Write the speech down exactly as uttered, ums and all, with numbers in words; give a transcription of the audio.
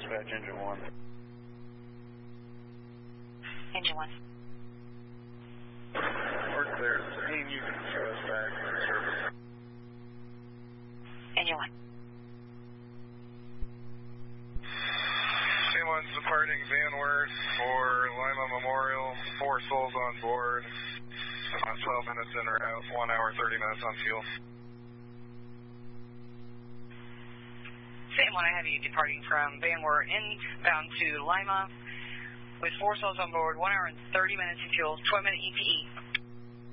dispatch engine one. Engine one. We're clear. Team, you can throw us back for service. Engine one. Team one's departing Vanward for Lima Memorial. Four souls on board. About twelve minutes in route. One hour, thirty minutes on fuel. Same one, I have you departing from Vanward inbound to Lima with four souls on board. One hour and thirty minutes in fuel. twelve minute E T E.